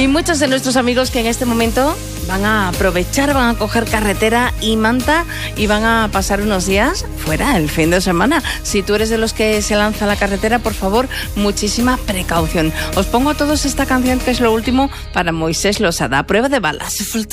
muchos de nuestros amigos que en este momento van a aprovechar, van a coger carretera y manta y van a pasar unos días fuera el fin de semana. Si tú eres de los que se lanza a la carretera, por favor, muchísima precaución. Os pongo a todos esta canción que es lo último para Moisés Losada, a prueba de balas.